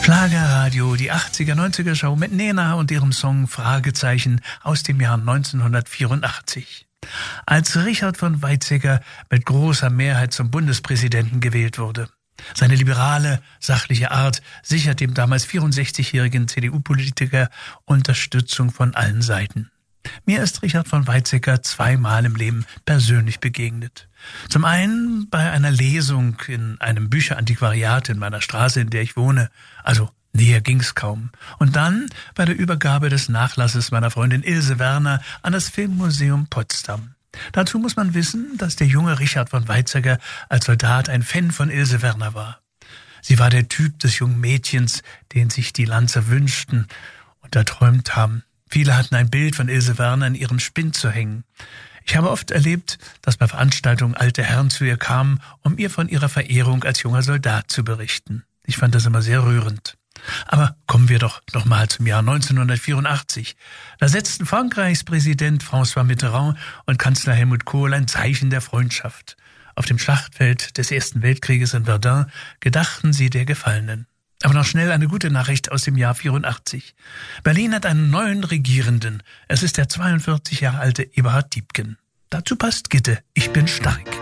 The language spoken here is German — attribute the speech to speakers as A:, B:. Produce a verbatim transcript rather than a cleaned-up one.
A: Schlagerradio, die achtziger, neunziger Show mit Nena und ihrem Song Fragezeichen aus dem Jahr neunzehnhundertvierundachtzig. Als Richard von Weizsäcker mit großer Mehrheit zum Bundespräsidenten gewählt wurde. Seine liberale, sachliche Art sichert dem damals vierundsechzigjährigen C D U-Politiker Unterstützung von allen Seiten. Mir ist Richard von Weizsäcker zweimal im Leben persönlich begegnet. Zum einen bei einer Lesung in einem Bücherantiquariat in meiner Straße, in der ich wohne, also näher ging's kaum. Und dann bei der Übergabe des Nachlasses meiner Freundin Ilse Werner an das Filmmuseum Potsdam. Dazu muss man wissen, dass der junge Richard von Weizsäcker als Soldat ein Fan von Ilse Werner war. Sie war der Typ des jungen Mädchens, den sich die Lanzer wünschten und erträumt haben. Viele hatten ein Bild von Ilse Werner in ihrem Spind zu hängen. Ich habe oft erlebt, dass bei Veranstaltungen alte Herren zu ihr kamen, um ihr von ihrer Verehrung als junger Soldat zu berichten. Ich fand das immer sehr rührend. Aber kommen wir doch nochmal zum Jahr neunzehnhundertvierundachtzig. Da setzten Frankreichs Präsident François Mitterrand und Kanzler Helmut Kohl ein Zeichen der Freundschaft. Auf dem Schlachtfeld des Ersten Weltkrieges in Verdun gedachten sie der Gefallenen. Aber noch schnell eine gute Nachricht aus dem Jahr vierundachtzig. Berlin hat einen neuen Regierenden. Es ist der zweiundvierzig Jahre alte Eberhard Diepgen. Dazu passt Gitte, ich bin stark.